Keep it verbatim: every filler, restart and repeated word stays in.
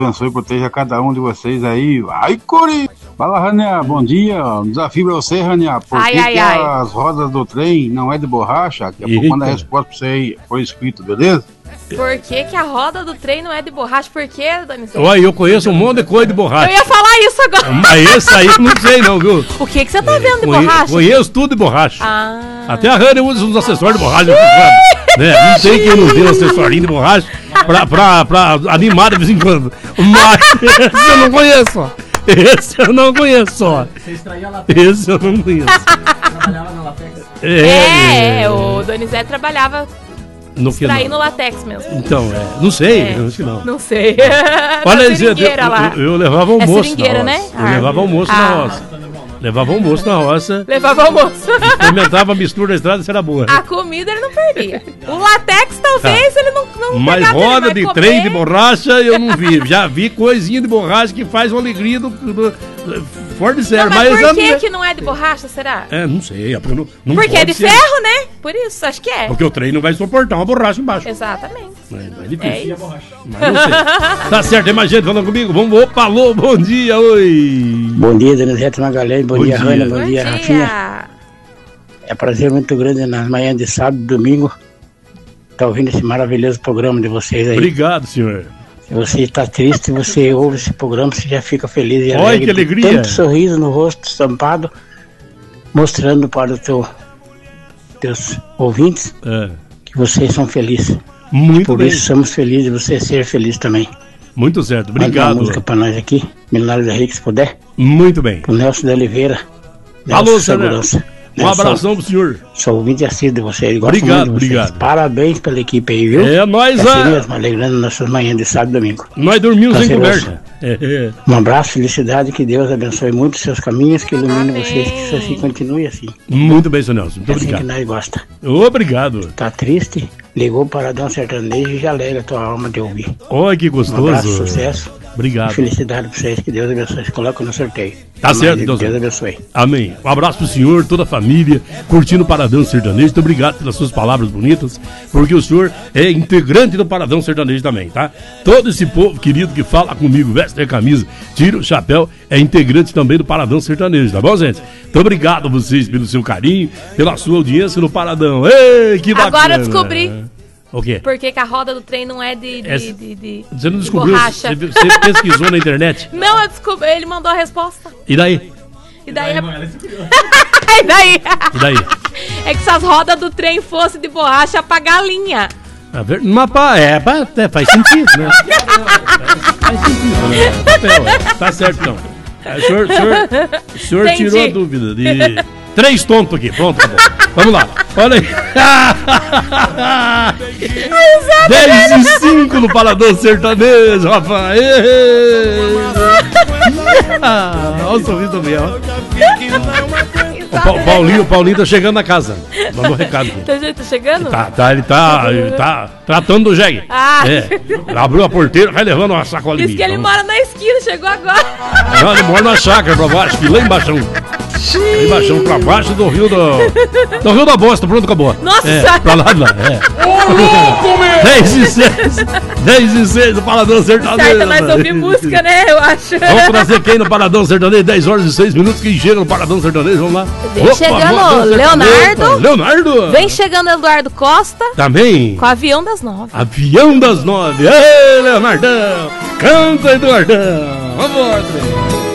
abençoe e proteja cada um de vocês aí. Ai, Cori! Fala, Rania, bom dia. Um desafio pra você, Rania. Por ai, que, ai, que ai. as rodas do trem não é de borracha? Daqui a pouco manda a resposta pra você aí, foi escrito, beleza? Por que, que a roda do trem não é de borracha? Por quê, Donizete? Olha, eu conheço um monte de coisa de borracha. Eu ia falar isso agora. Mas esse aí eu não sei não, viu? O que, que você tá vendo de Conhe- borracha? Conheço tudo de borracha. Ah. Até a Rania usa uns acessórios de borracha. Né? Não tem quem não tem um acessorinho de borracha pra, pra, pra animar de vez em quando. Mas esse eu não conheço, ó. Esse eu não conheço, ó. Você extraía a latex. Esse eu não conheço. Trabalhava na latex. É, é, o Donizete trabalhava no que extraindo não. latex mesmo. Então, é, não sei, É. acho que não. Não sei. Olha Na aí, eu, seringueira lá. eu, eu levava almoço É seringueira, na né? roça. Eu Ah. levava almoço na Ah. roça. Levava almoço na roça. Levava almoço. Experimentava a mistura da estrada, isso era boa. A comida ele não perdia. O latex talvez ele não, não Mas pegava, ele roda vai de comer. trem de borracha eu não vi. Já vi coisinha de borracha que faz uma alegria do, do, do fora de sério. Não, mas, mas por eu que não- que não é de borracha, será? É, não sei. é Porque, não, não Porque é pode de ser. ferro, né? Por isso, acho que é. Porque o trem não vai suportar uma borracha embaixo. Exatamente. É, é É difícil. isso. Mas não sei. Tá certo, tem mais gente falando comigo? Vamos, opa, alô, bom dia, oi. Bom dia, Donizete Magalhães, bom, Bom dia, dia. Rania, bom, Bom dia, dia. Rafinha. É prazer muito grande nas manhãs de sábado e domingo estar ouvindo esse maravilhoso programa de vocês aí. Obrigado, senhor. Se você está triste, você ouve esse programa, você já fica feliz e Olha alegre. que de alegria. Tanto sorriso no rosto estampado, mostrando para os teu, teus ouvintes É, que vocês são felizes. muito Por bem. isso somos felizes de você ser feliz também. Muito certo, Manda uma obrigado. música para nós aqui, Milionários da Rica, se puder. Muito bem. Pro Nelson de Oliveira. Alô, Nelson senhor. Segurança. Um Nelson, abração pro senhor. Sou ouvinte assíduo de vocês. Gosto Obrigado, muito de vocês. obrigado. Parabéns pela equipe aí, viu? É nóis, É assim ah. mesmo, alegrando nossas manhãs de sábado e domingo. Nós dormimos sem Prazeroso. conversa. É, é. Um abraço, felicidade, que Deus abençoe muito os seus caminhos, que ilumine Amém. vocês, que isso assim continue assim. Muito bem, seu Nelson. Muito É assim que obrigado. nós gosta. Obrigado. Tá triste? Ligou para dar um sertanejo e já alegra a tua alma de ouvir. Olha que Um abraço, gostoso. sucesso. Obrigado. E felicidade para vocês, que Deus abençoe. Se coloca no sorteio. Tá Amém. certo, Deus, Deus. abençoe. Amém. Um abraço pro senhor, toda a família, curtindo o Paradão Sertanejo. Muito obrigado pelas suas palavras bonitas, porque o senhor é integrante do Paradão Sertanejo também, tá? Todo esse povo querido que fala comigo, veste a camisa, tira o chapéu, é integrante também do Paradão Sertanejo, tá bom, gente? Muito obrigado a vocês pelo seu carinho, pela sua audiência no Paradão. Ei, que bacana. Agora eu descobri. O quê? Por que que a roda do trem não é de, de, Essa- de, de- Você não de descobriu? borracha? Você, você pesquisou na internet? Não, eu descobri. Ele mandou a resposta. E daí? E daí... Aí, mano, esse criou. e daí? E daí? É que se as rodas do trem fossem de borracha pra galinha. A ver, mas, pá, é, pá, é, faz sentido, né? Faz sentido, né? Papel, é. Tá certo, então. É, o senhor, o senhor, o senhor Entendi. tirou a dúvida de três tontos aqui. Pronto, tá bom. Vamos lá. Olha aí. dez e cinco no Paradão Sertanejo, rapaz. Ah, olha o sorriso do Biel. O Pa- o Paulinho, o Paulinho tá chegando na casa. Mandou um recado aqui. Tá, tá chegando? Tá, tá, ele tá, ele tá tratando do jegue. Ah. É. Abriu a porteira, vai levando uma sacolinha. Diz que ele mora na esquina, chegou agora. Não, ele mora na chácara pra baixo, que lá embaixo. Lá embaixo, pra baixo do rio do. Do rio da Bosta, pronto, acabou. Nossa! É, pra lá, lá, é. dez e seis. dez e seis no Paradão Sertanejo. Certo, nós ouvimos música, né? Eu acho. Vamos trazer quem no Paradão Sertanejo? dez horas e seis minutos. Quem chega no Paradão Sertanejo? Vamos lá. Vem chegando Paradão Sertanejo. Leonardo. Leonardo. Vem chegando Eduardo Costa Também. com o avião das nove. Avião das Nove. Ei, Leonardão. Canta, Eduardão. Vamos embora.